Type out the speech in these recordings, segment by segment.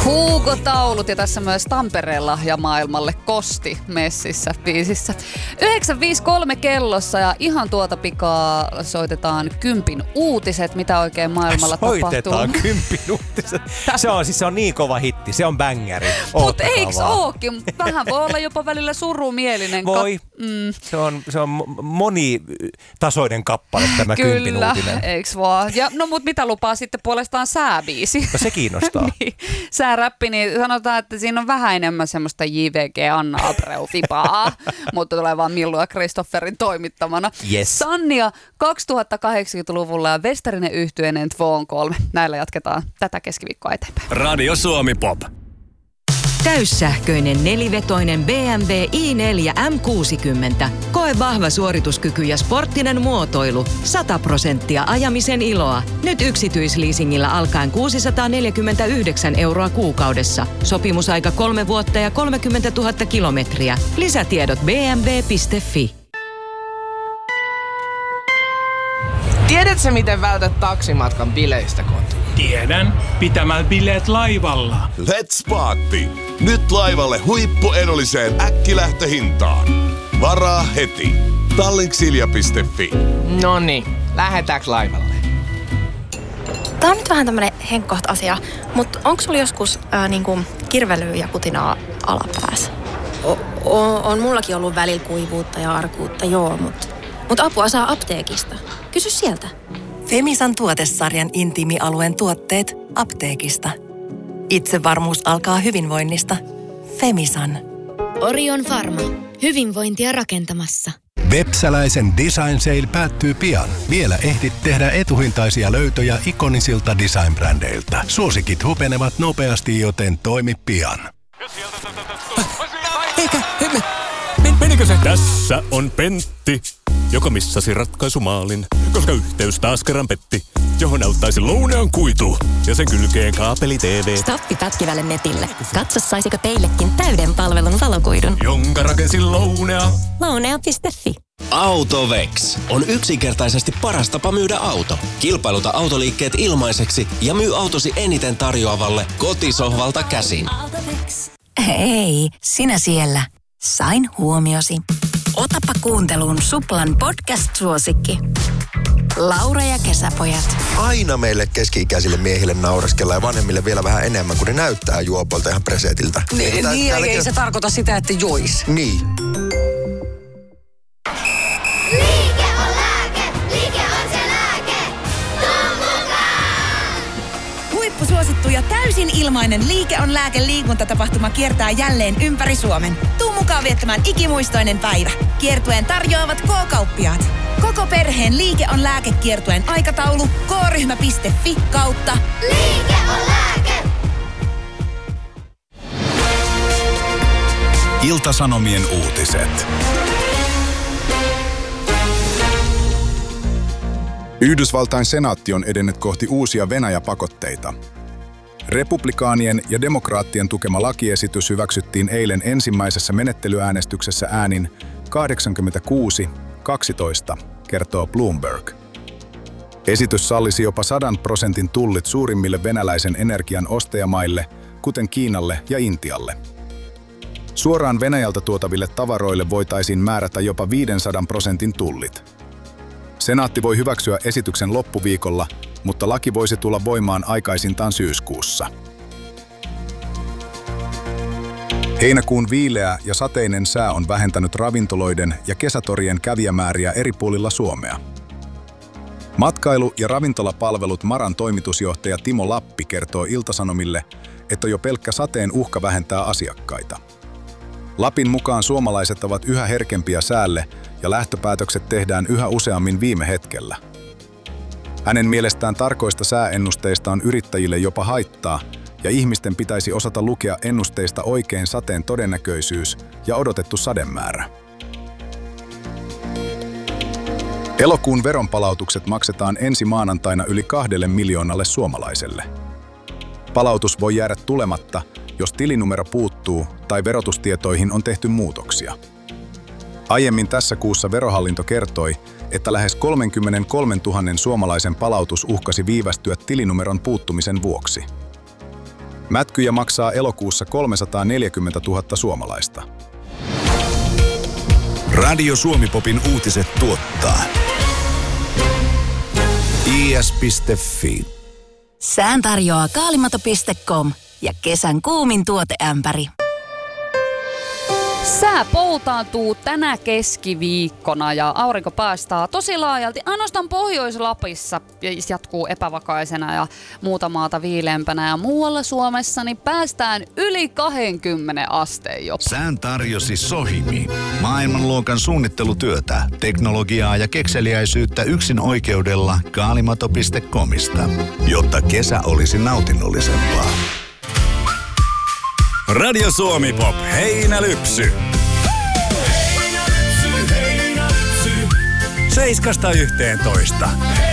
Hugo-taulut ja tässä myös Tampereen lahja maailmalle Kosti messissä biisissä. 9.53 kellossa ja ihan tuota pikaa soitetaan Kympin uutiset, mitä oikein maailmalla tapahtuu. Soitetaan Kympin uutiset. Se on niin kova hitti, se on bängäri. Mutta eiks ookin? Vähän voi olla jopa välillä surumielinen. Voi. Se on monitasoinen kappale tämä Kympin uutinen. Kyllä, eiks vaan. Ja, no mut mitä lupaa sitten puolestaan sääbiisi? No se kiinnostaa. Niin. Sääräppi, niin sanotaan, että siinä on vähän enemmän semmoista JVG Anna Abreu-fipaa, mutta tulee vaan Millu ja Kristofferin toimittamana. Yes. Sannia 2080-luvulla ja Westerinen yhtyeinen Tvon 3. Näillä jatketaan tätä keskiviikkoa eteenpäin. Radio Suomi Pop. Täyssähköinen nelivetoinen BMW i4 M60. Koe vahva suorituskyky ja sporttinen muotoilu. 100% ajamisen iloa. Nyt yksityisleasingillä alkaen 649 € kuukaudessa. Sopimusaika 3 vuotta ja 30 000 kilometriä. Lisätiedot bmw.fi. Tiedätkö, miten vältät taksimatkan bileistä kotiin? Tiedän, pitämällä bileet laivalla. Let's party! Nyt laivalle huippuedulliseen äkkilähtöhintaan. Varaa heti. Tallinksilja.fi. Noniin, lähetäänkö laivalle? Tää on nyt vähän tämmönen henkkoht asia, mutta onko sulla joskus kirvelyä ja putinaa alapäässä? On mullakin ollut välillä kuivuutta ja arkuutta, joo, mutta apua saa apteekista. Kysy sieltä. Femisan tuotesarjan intiimialueen tuotteet apteekista. Itsevarmuus alkaa hyvinvoinnista. Femisan. Orion Pharma. Hyvinvointia rakentamassa. Vepsäläisen Design Sale päättyy pian. Vielä ehdit tehdä etuhintaisia löytöjä ikonisilta design-brändeiltä. Suosikit hupenevat nopeasti, joten toimi pian. Menikö se? Tässä on Pentti, joka missasi ratkaisumaalin, koska yhteys taas kerran petti, johon auttaisi Lounean kuitu ja sen kylkeen kaapeli TV. Stoppi pätkivälle netille. Katso, saisiko teillekin täyden palvelun valokuidun. Jonka rakensi Lounea. Lounea.fi. Autovex on yksinkertaisesti paras tapa myydä auto. Kilpailuta autoliikkeet ilmaiseksi ja myy autosi eniten tarjoavalle kotisohvalta käsin. Autovex. Hei, sinä siellä. Sain huomiosi. Otapa kuunteluun Suplan podcast-suosikki. Laura ja kesäpojat. Aina meille keski-ikäisille miehille naureskellaan ja vanhemmille vielä vähän enemmän, kun ne näyttää juopolta ihan presetiltä. Ei se tarkoita sitä, että jois. Niin. Liike on lääke, liike on se lääke. Tuu mukaan! Huippusuosittu ja täysin ilmainen Liike on lääke -liikuntatapahtuma kiertää jälleen ympäri Suomen. Tuu mukaan viettämään ikimuistoinen päivä. Kiertueen tarjoavat K-kauppiaat. Koko perheen Liike on lääke -kiertueen aikataulu k-ryhmä.fi/. Liike on lääke! Ilta-Sanomien uutiset. Yhdysvaltain senaatti on edennyt kohti uusia Venäjä-pakotteita. Republikaanien ja demokraattien tukema lakiesitys hyväksyttiin eilen ensimmäisessä menettelyäänestyksessä äänin 86-12, kertoo Bloomberg. Esitys sallisi jopa 100% tullit suurimmille venäläisen energian ostajamaille, kuten Kiinalle ja Intialle. Suoraan Venäjältä tuotaville tavaroille voitaisiin määrätä jopa 500% tullit. Senaatti voi hyväksyä esityksen loppuviikolla, mutta laki voisi tulla voimaan aikaisintaan syyskuussa. Heinäkuun viileä ja sateinen sää on vähentänyt ravintoloiden ja kesätorien kävijämääriä eri puolilla Suomea. Matkailu- ja ravintolapalvelut Maran toimitusjohtaja Timo Lappi kertoo Ilta-Sanomille, että jo pelkkä sateen uhka vähentää asiakkaita. Lapin mukaan suomalaiset ovat yhä herkempiä säälle ja lähtöpäätökset tehdään yhä useammin viime hetkellä. Hänen mielestään tarkoista sääennusteista on yrittäjille jopa haittaa, ja ihmisten pitäisi osata lukea ennusteista oikein sateen todennäköisyys ja odotettu sademäärä. Elokuun veronpalautukset maksetaan ensi maanantaina yli 2 miljoonalle suomalaiselle. Palautus voi jäädä tulematta, jos tilinumero puuttuu tai verotustietoihin on tehty muutoksia. Aiemmin tässä kuussa Verohallinto kertoi, että lähes 33 000 suomalaisen palautus uhkasi viivästyä tilinumeron puuttumisen vuoksi. Mätkyjä maksaa elokuussa 340 000 suomalaista. Radio Suomi-popin uutiset tuottaa is.fi. Sään tarjoaa kaalimato.com ja kesän kuumin tuoteämpäri. Sää poutaantuu tänä keskiviikkona ja aurinko paistaa tosi laajalti. Ainoastaan Pohjois-Lapissa jatkuu epävakaisena ja muuta maata viileämpänä. Ja muualla Suomessa niin päästään yli 20 asteen jopa. Sään tarjosi Sohimi. Maailmanluokan suunnittelutyötä, teknologiaa ja kekseliäisyyttä yksin oikeudella kaalimato.comista, jotta kesä olisi nautinnollisempaa. Radio Suomi Pop, Heinälypsy. 7–11.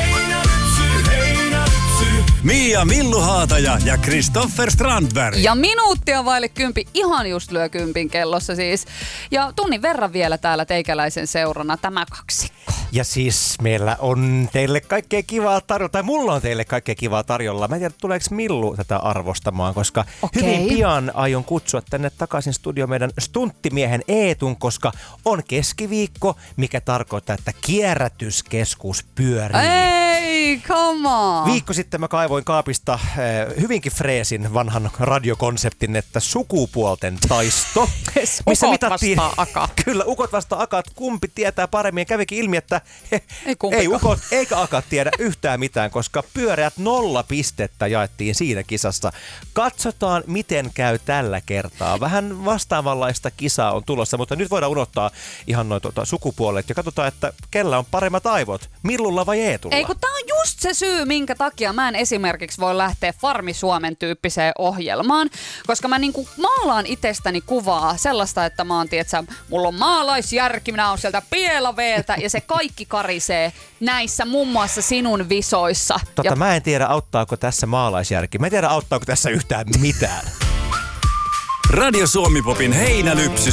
Mia Milluhaataja ja Kristoffer Strandberg. Ja minuuttia vaille 10, ihan just lyö 10 kellossa siis. Ja tunnin verran vielä täällä teikäläisen seurana tämä kaksikko. Ja siis meillä on teille kaikkea kivaa tarjolla, tai mulla on teille kaikkea kivaa tarjolla. Mä en tiedä, tuleeko Millu tätä arvostamaan, koska hyvin pian aion kutsua tänne takaisin studioon meidän stunttimiehen Eetun, koska on keskiviikko, mikä tarkoittaa, että kierrätyskeskus pyörii. Ei, come on! Viikko sitten mä kaivoin kaapista hyvinkin freesin vanhan radiokonseptin, että sukupuolten taisto. Missä mitattiin vastaa akat. Kyllä, ukot vastaa akat. Kumpi tietää paremmin? Ja kävikin ilmi, että ei ukot eikä akat tiedä yhtään mitään, koska pyöreät 0 pistettä jaettiin siinä kisassa. Katsotaan, miten käy tällä kertaa. Vähän vastaavanlaista kisaa on tulossa, mutta nyt voidaan unohtaa ihan noin sukupuolet ja katsotaan, että kellä on paremmat aivot, Millulla vai Eetulla. Ei, kun tää on just se syy, minkä takia mä en esimerkiksi voi lähteä Farmi Suomen tyyppiseen ohjelmaan, koska mä niinku maalaan itsestäni kuvaa sellaista, että mä oon, tietsä, mulla on maalaisjärki, minä oon sieltä Pielaveeltä ja se kaikki karisee näissä muun muassa sinun visoissa. Mä en tiedä, auttaako tässä maalaisjärki. Mä en tiedä, auttaako tässä yhtään mitään. Radio Suomi Popin Heinälypsy